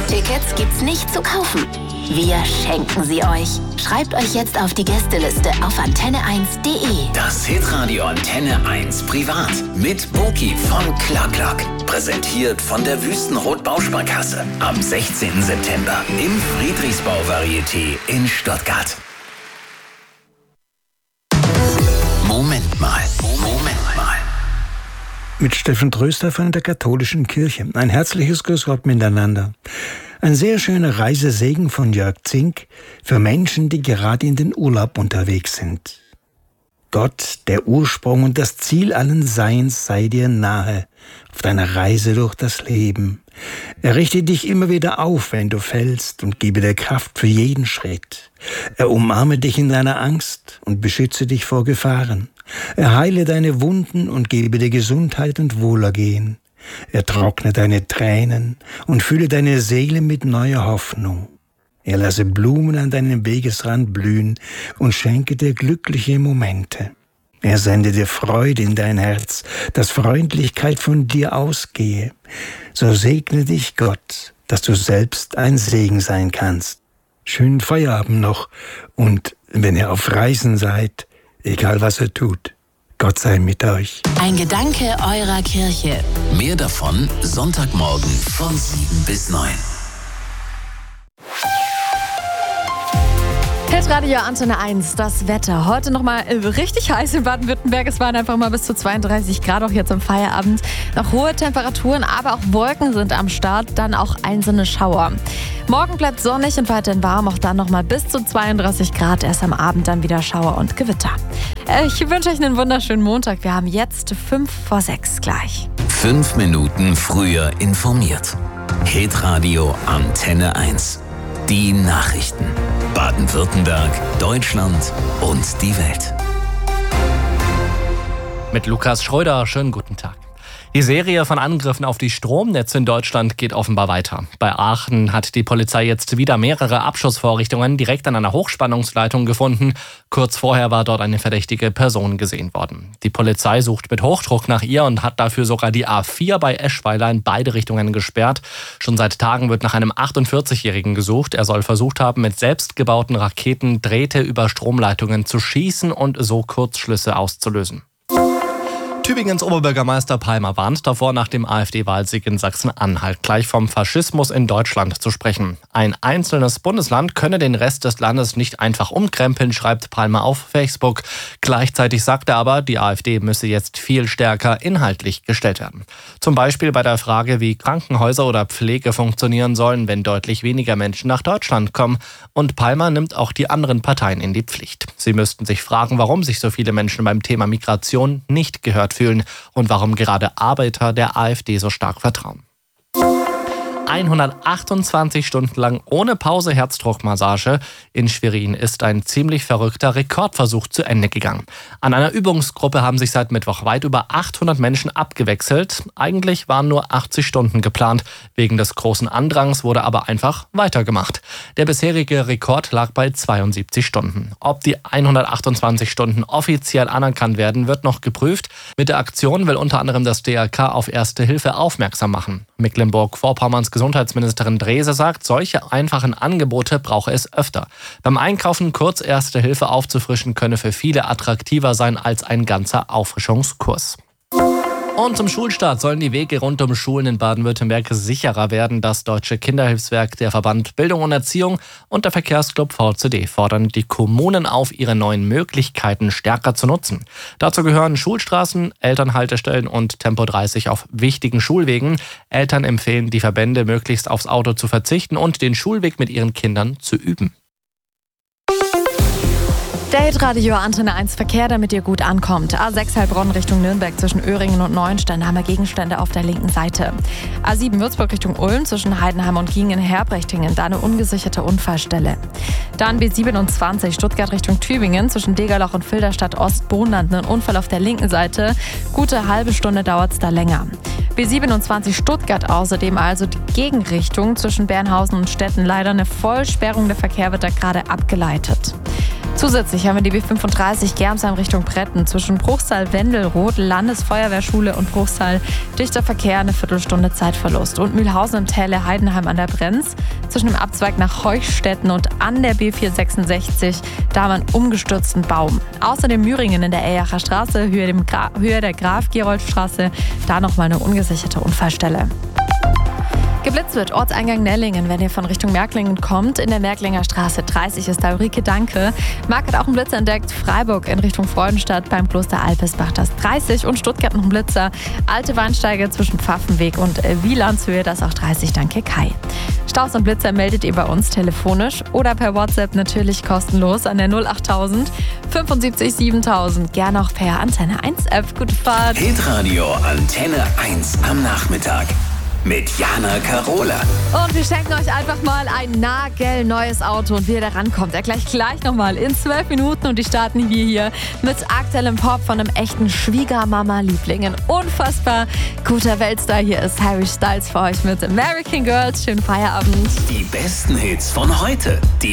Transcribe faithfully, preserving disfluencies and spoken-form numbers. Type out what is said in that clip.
Tickets gibt's nicht zu kaufen. Wir schenken sie euch. Schreibt euch jetzt auf die Gästeliste auf antenne eins punkt de. Das Hitradio Antenne eins Privat mit Boki von Clark. Präsentiert von der Wüstenrot Bausparkasse. Am sechzehnten September im Friedrichsbau Varieté in Stuttgart. Moment mal, Moment mal. Mit Steffen Tröster von der Katholischen Kirche. Ein herzliches Grüß Gott miteinander. Ein sehr schöner Reisesegen von Jörg Zink für Menschen, die gerade in den Urlaub unterwegs sind. Gott, der Ursprung und das Ziel allen Seins, sei dir nahe auf deiner Reise durch das Leben. Er richte dich immer wieder auf, wenn du fällst, und gebe dir Kraft für jeden Schritt. Er umarme dich in deiner Angst und beschütze dich vor Gefahren. Er heile deine Wunden und gebe dir Gesundheit und Wohlergehen. Er trockne deine Tränen und fülle deine Seele mit neuer Hoffnung. Er lasse Blumen an deinem Wegesrand blühen und schenke dir glückliche Momente. Er sende dir Freude in dein Herz, dass Freundlichkeit von dir ausgehe. So segne dich Gott, dass du selbst ein Segen sein kannst. Schönen Feierabend noch und wenn ihr auf Reisen seid, egal was ihr tut, Gott sei mit euch. Ein Gedanke eurer Kirche. Mehr davon Sonntagmorgen von sieben bis neun. Hitradio Antenne eins, das Wetter. Heute nochmal richtig heiß in Baden-Württemberg. Es waren einfach mal bis zu zweiunddreißig Grad, auch jetzt am Feierabend. Noch hohe Temperaturen, aber auch Wolken sind am Start, dann auch einzelne Schauer. Morgen bleibt sonnig und weiterhin warm, auch dann nochmal bis zu zweiunddreißig Grad. Erst am Abend dann wieder Schauer und Gewitter. Ich wünsche euch einen wunderschönen Montag. Wir haben jetzt fünf vor sechs gleich. Fünf Minuten früher informiert. Hitradio Antenne eins. Die Nachrichten. Baden-Württemberg, Deutschland und die Welt. Mit Lukas Schröder, schönen guten Tag. Die Serie von Angriffen auf die Stromnetze in Deutschland geht offenbar weiter. Bei Aachen hat die Polizei jetzt wieder mehrere Abschussvorrichtungen direkt an einer Hochspannungsleitung gefunden. Kurz vorher war dort eine verdächtige Person gesehen worden. Die Polizei sucht mit Hochdruck nach ihr und hat dafür sogar die A vier bei Eschweiler in beide Richtungen gesperrt. Schon seit Tagen wird nach einem achtundvierzigjährigen gesucht. Er soll versucht haben, mit selbstgebauten Raketen Drähte über Stromleitungen zu schießen und so Kurzschlüsse auszulösen. Tübingens Oberbürgermeister Palmer warnt davor, nach dem AfD-Wahlsieg in Sachsen-Anhalt gleich vom Faschismus in Deutschland zu sprechen. Ein einzelnes Bundesland könne den Rest des Landes nicht einfach umkrempeln, schreibt Palmer auf Facebook. Gleichzeitig sagt er aber, die AfD müsse jetzt viel stärker inhaltlich gestellt werden. Zum Beispiel bei der Frage, wie Krankenhäuser oder Pflege funktionieren sollen, wenn deutlich weniger Menschen nach Deutschland kommen. Und Palmer nimmt auch die anderen Parteien in die Pflicht. Sie müssten sich fragen, warum sich so viele Menschen beim Thema Migration nicht gehört fühlen und warum gerade Arbeiter der AfD so stark vertrauen. hundertachtundzwanzig Stunden lang ohne Pause Herzdruckmassage in Schwerin ist ein ziemlich verrückter Rekordversuch zu Ende gegangen. An einer Übungsgruppe haben sich seit Mittwoch weit über achthundert Menschen abgewechselt. Eigentlich waren nur achtzig Stunden geplant. Wegen des großen Andrangs wurde aber einfach weitergemacht. Der bisherige Rekord lag bei zweiundsiebzig Stunden. Ob die hundertachtundzwanzig Stunden offiziell anerkannt werden, wird noch geprüft. Mit der Aktion will unter anderem das D R K auf Erste Hilfe aufmerksam machen. Mecklenburg-Vorpommerns Gesundheitsministerin Drese sagt, solche einfachen Angebote brauche es öfter. Beim Einkaufen kurz Erste Hilfe aufzufrischen könne für viele attraktiver sein als ein ganzer Auffrischungskurs. Und zum Schulstart sollen die Wege rund um Schulen in Baden-Württemberg sicherer werden. Das Deutsche Kinderhilfswerk, der Verband Bildung und Erziehung und der Verkehrsclub V C D fordern die Kommunen auf, ihre neuen Möglichkeiten stärker zu nutzen. Dazu gehören Schulstraßen, Elternhaltestellen und Tempo dreißig auf wichtigen Schulwegen. Eltern empfehlen die Verbände, möglichst aufs Auto zu verzichten und den Schulweg mit ihren Kindern zu üben. Der Hitradio Antenne eins Verkehr, damit ihr gut ankommt. A sechs Heilbronn Richtung Nürnberg zwischen Öhringen und Neuenstein haben wir Gegenstände auf der linken Seite. A sieben Würzburg Richtung Ulm zwischen Heidenheim und Giengen-Herbrechtingen, da eine ungesicherte Unfallstelle. Dann B siebenundzwanzig Stuttgart Richtung Tübingen zwischen Degerloch und Filderstadt Ost-Bohnland, ein Unfall auf der linken Seite. Gute halbe Stunde dauert es da länger. B siebenundzwanzig Stuttgart außerdem also die Gegenrichtung zwischen Bernhausen und Stetten. Leider eine Vollsperrung, der Verkehr wird da gerade abgeleitet. Zusätzlich haben wir die B fünfunddreißig Germsheim Richtung Bretten zwischen Bruchsal, Wendelroth, Landesfeuerwehrschule und Bruchsal. Dichter Verkehr, eine Viertelstunde Zeitverlust. Und Mühlhausen im Täle Heidenheim an der Brenz zwischen dem Abzweig nach Heuchstetten und an der B vierhundertsechsundsechzig. Da haben wir einen umgestürzten Baum. Außerdem Müringen in der Eyacher Straße, Höhe, dem Gra- Höhe der Graf-Gerold-Straße. Da nochmal eine ungesicherte Unfallstelle. Geblitzt wird Ortseingang Nellingen, wenn ihr von Richtung Märklingen kommt. In der Märklinger Straße dreißig ist da Ulrike Danke. Marc hat auch einen Blitzer entdeckt. Freiburg in Richtung Freudenstadt beim Kloster Alpesbach das dreißig. Und Stuttgart noch ein Blitzer. Alte Weinsteige zwischen Pfaffenweg und Wielandshöhe, das auch dreißig. Danke Kai. Staus und Blitzer meldet ihr bei uns telefonisch oder per WhatsApp natürlich kostenlos an der null achttausend fünfundsiebzig siebentausend. Gerne auch per Antenne eins App. Gute Fahrt. Hitradio Antenne eins am Nachmittag. Mit Jana Karola. Und wir schenken euch einfach mal ein nagelneues Auto. Und wie ihr da rankommt, erkläre ich gleich nochmal in zwölf Minuten. Und die starten wir hier mit aktuellem Pop von einem echten Schwiegermama-Liebling. Ein unfassbar guter Weltstar. Hier ist Harry Styles für euch mit American Girls. Schönen Feierabend. Die besten Hits von heute. Die